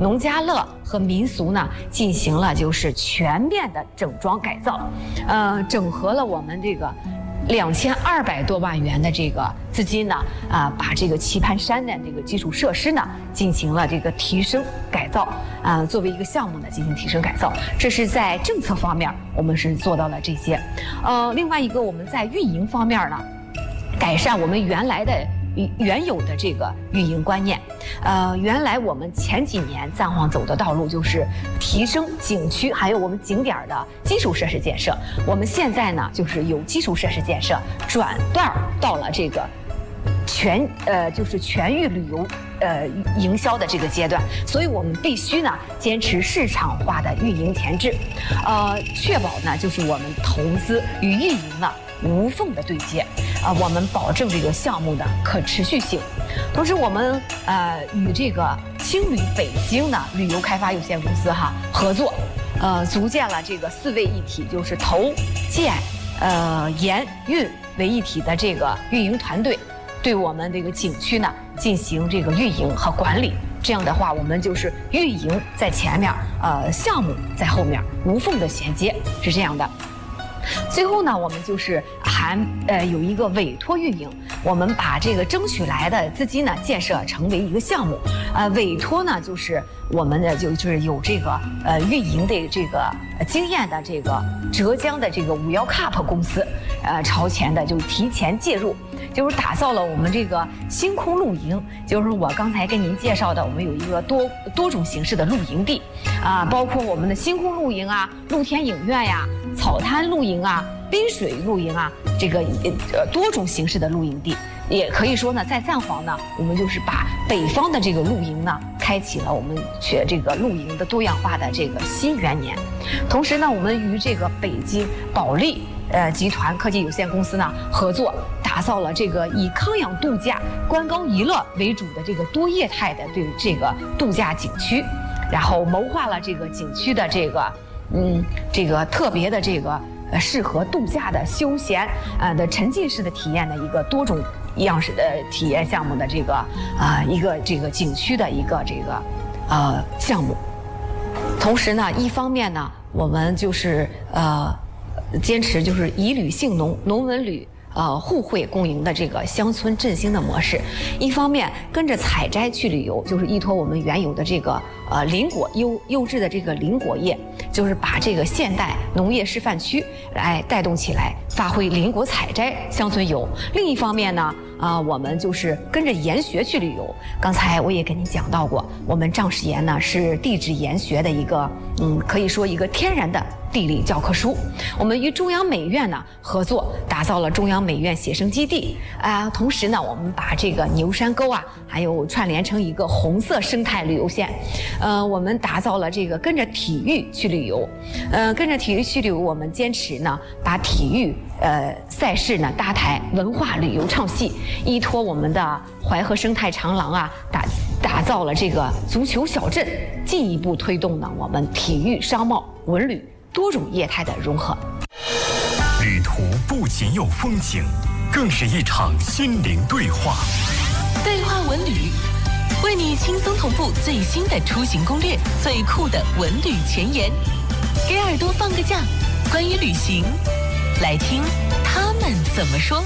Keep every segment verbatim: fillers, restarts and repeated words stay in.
农家乐和民俗呢进行了就是全面的整装改造，呃，整合了我们这个两千二百多万元的这个资金呢，啊、呃，把这个棋盘山的这个基础设施呢进行了这个提升改造，啊、呃，作为一个项目呢进行提升改造，这是在政策方面我们是做到了这些，呃，另外一个我们在运营方面呢，改善我们原来的。原有的这个运营观念，呃，原来我们前几年暂缓走的道路就是提升景区还有我们景点的基础设施建设。我们现在呢，就是由基础设施建设转段到了这个全呃就是全域旅游呃营销的这个阶段，所以我们必须呢坚持市场化的运营前置，呃，确保呢就是我们投资与运营呢无缝的对接。啊，我们保证这个项目的可持续性，同时我们呃与这个青旅北京呢旅游开发有限公司哈合作，呃组建了这个四位一体，就是投建呃研运为一体的这个运营团队，对我们这个景区呢进行这个运营和管理。这样的话，我们就是运营在前面，呃项目在后面，无缝的衔接，是这样的。最后呢，我们就是还呃有一个委托运营，我们把这个争取来的资金呢建设成为一个项目，呃委托呢就是我们的就是有这个呃运营的这个经验的这个浙江的这个五幺 Cup 公司，呃朝前的就提前介入，就是打造了我们这个星空露营，就是我刚才跟您介绍的，我们有一个多多种形式的露营地，啊，包括我们的星空露营啊、露天影院呀、草滩露营啊、滨水露营啊，这个呃多种形式的露营地，也可以说呢，在暂缓呢，我们就是把北方的这个露营呢，开启了我们学这个露营的多样化的这个新元年。同时呢，我们与这个北京保利呃集团科技有限公司呢合作，打造了这个以康养度假、观光娱乐为主的这个多业态的对这个度假景区，然后谋划了这个景区的这个嗯这个特别的这个呃适合度假的休闲呃的沉浸式的体验的一个多种样式的体验项目的这个啊、呃、一个这个景区的一个这个呃项目。同时呢，一方面呢，我们就是呃坚持就是以旅信农、农文旅呃互惠共赢的这个乡村振兴的模式，一方面跟着采摘去旅游，就是依托我们原有的这个呃林果优优质的这个林果业，就是把这个现代农业示范区来带动起来，发挥林果采摘乡村游。另一方面呢，啊、呃，我们就是跟着研学去旅游。刚才我也跟您讲到过，我们丈史研呢是地质研学的一个，嗯，可以说一个天然的地理教科书。我们与中央美院呢合作，打造了中央美院写生基地啊、呃。同时呢，我们把这个牛山沟啊，还有串联成一个红色生态旅游线。呃，我们打造了这个跟着体育去旅游，呃，跟着体育去旅游，我们坚持呢把体育呃赛事呢搭台文化旅游唱戏，依托我们的淮河生态长廊啊，打打造了这个足球小镇，进一步推动呢我们体育、商贸、文旅多种业态的融合。 旅途不仅有风景，更是一场心灵对话。 对话文旅，为你轻松同步最新的出行攻略，最酷的文旅前沿，给耳朵放个假，关于旅行，来听他们怎么说。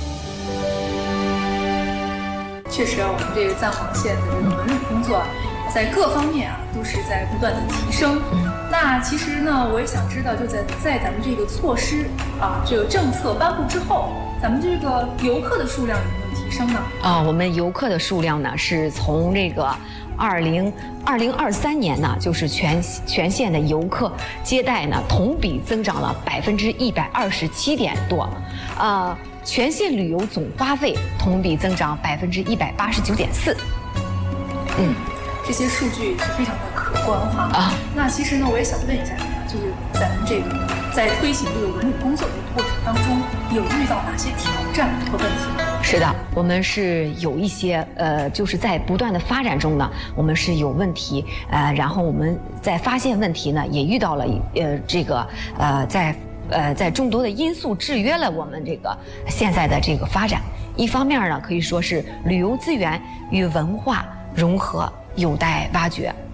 确实啊，我们这个赞皇县的这个文旅工作啊，在各方面啊都是在不断的提升。嗯，那其实呢，我也想知道，就在在咱们这个措施啊，这个政策颁布之后，咱们这个游客的数量有没有提升呢？ 啊，我们游客的数量呢，是从这个二零二零二三年呢，就是全全县的游客接待呢，同比增长了百分之一百二十七点多，啊。全县旅游总花费同比增长百分之一百八十九点四。 嗯，这些数据是非常的可观哈啊。那其实呢，我也想问一下你啊，就是咱们这个在推行这个文旅工作的过程当中，有遇到哪些挑战和问题？ 是的，我们是有一些呃，就是在不断的发展中呢，我们是有问题，呃，然后我们在发现问题呢，也遇到了呃这个呃在。呃，在众多的因素制约了我们这个现在的这个发展。一方面呢，可以说是旅游资源与文化融合有待挖掘；